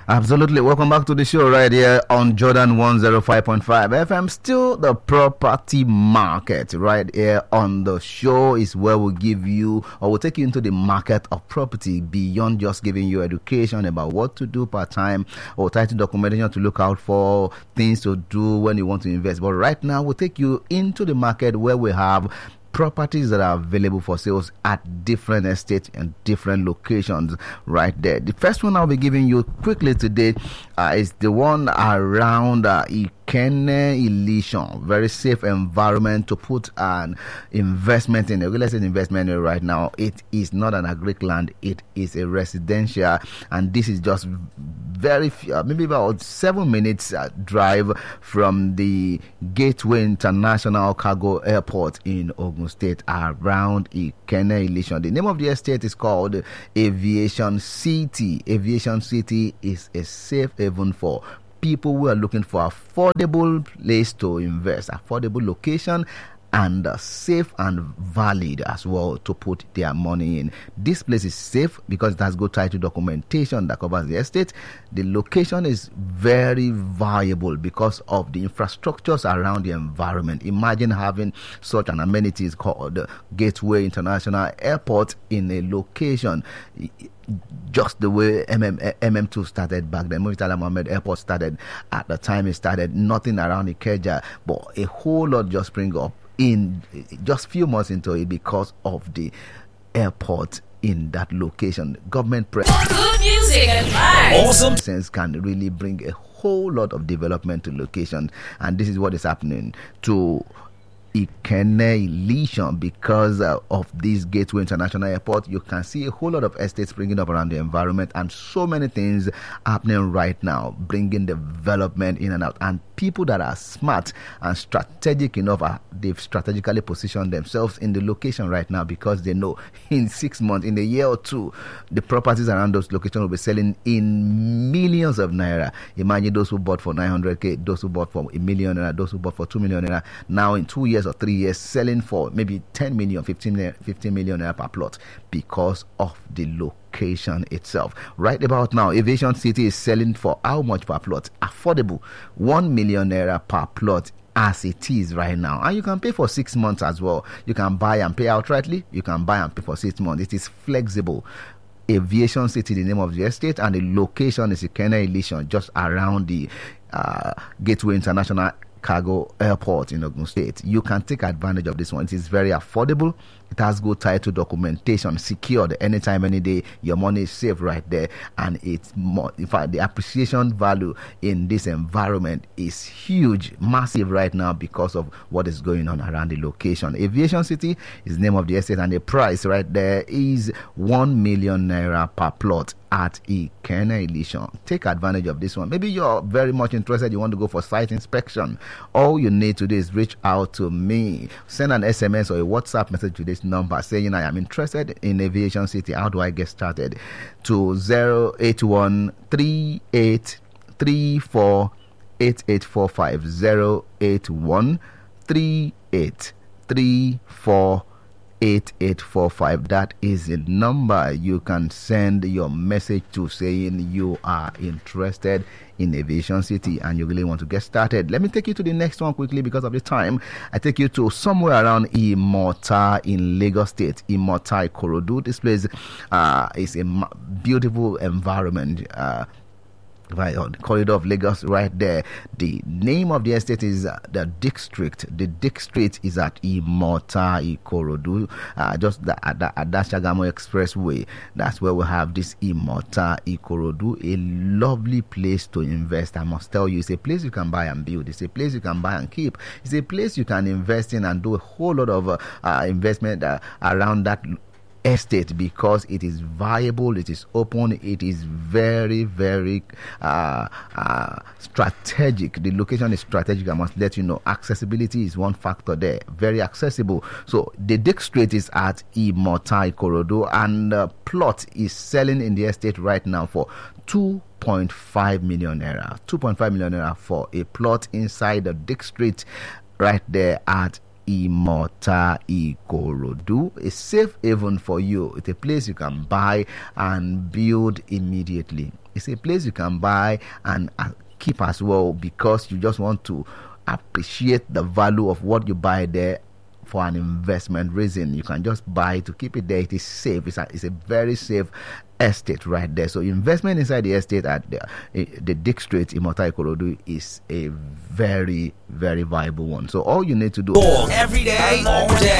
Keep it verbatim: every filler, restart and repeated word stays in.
Absolutely. Welcome back to the show right here on Jordan one oh five point five F M. Still the property market right here on the show is where we'll give you or we'll take you into the market of property beyond just giving you education about what to do part time or title documentation to look out for, things to do when you want to invest. But right now we'll take you into the market where we have properties that are available for sales at different estates and different locations right there. The first one I'll be giving you quickly today uh, is the one around uh, Ikenne Ileshan. Very safe environment to put an investment in, a real estate investment in right now. It is not an agric land, it is a residential, and this is just very few, uh, maybe about seven minutes uh, drive from the Gateway International Cargo Airport in Ogun State around Ikenne Ileshan. The name of the estate is called Aviation City. Aviation City is a safe haven for people who are looking for affordable place to invest, affordable location, and uh, safe and valid as well to put their money in. This place is safe because it has good title documentation that covers the estate. The location is very viable because of the infrastructures around the environment. Imagine having such an amenities called uh, Gateway International Airport in a location just the way M M two started back then. Murtala Mohammed Airport started at the time it started. Nothing around Ikeja, but a whole lot just spring up in just few months into it because of the airport in that location. Government press good music and vibes. Awesome sense can really bring a whole lot of development to locations, and this is what is happening to Ikenne Ileshan because uh, of this Gateway International Airport. You can see a whole lot of estates springing up around the environment and so many things happening right now, bringing development in and out. And people that are smart and strategic enough, uh, they've strategically positioned themselves in the location right now because they know in six months, in a year or two, the properties around those locations will be selling in millions of naira. Imagine those who bought for nine hundred K, those who bought for a million naira, those who bought for two million naira. Now in two years or three years selling for maybe ten million, fifteen million naira per plot because of the location itself. Right about now, Aviation City is selling for how much per plot? Affordable, one million naira per plot as it is right now, and you can pay for six months as well. You can buy and pay outrightly, you can buy and pay for six months. It is flexible. Aviation City, the name of the estate, and the location is Ikenne Ileshan, just around the uh, Gateway International Cargo Airport in Ogun State. You can take advantage of this one. It is very affordable. It has good title documentation, secured anytime, any day. Your money is safe right there, and it's more. In fact, the appreciation value in this environment is huge, massive right now because of what is going on around the location. Aviation City is the name of the estate, and the price right there is one million naira per plot at Ikenne Ileshan. Take advantage of this one. Maybe you're very much interested, you want to go for site inspection. All you need to do is reach out to me. Send an S M S or a WhatsApp message to this number saying I am interested in Aviation City. How do I get started? To zero eight one three eight three four eight eight four five. zero eight one three eight three four eight eight four five. That is the number you can send your message to saying you are interested in Aviation City and you really want to get started. Let me take you to the next one quickly because of the time. I take you to somewhere around Imota in Lagos State. Imota Ikorodu. This place uh, is a beautiful environment. Uh, Right on the corridor of Lagos, right there. The name of the estate is uh, the District. The District is at Imota Ikorodu, uh, just the, at the at that Shagamu Expressway. That's where we have this Imota Ikorodu. A lovely place to invest. I must tell you, it's a place you can buy and build. It's a place you can buy and keep. It's a place you can invest in and do a whole lot of uh, uh, investment uh, around that estate because it is viable, it is open, it is very, very uh, uh, strategic. The location is strategic. I must let you know. Accessibility is one factor there. Very accessible. So the district is at Imota Ikorodu, and the plot is selling in the estate right now for two point five million naira. two point five million naira for a plot inside the district right there at Imota Ikorodu, a safe haven for you. It's a place you can buy and build immediately. It's a place you can buy and uh, keep as well, because you just want to appreciate the value of what you buy there for an investment reason. You can just buy to keep it there. It is safe. It's a, it's a very safe estate right there. So investment inside the estate at the, the Dick Street Imota Ikorodu is a very, very viable one. So all you need to do every day, all day.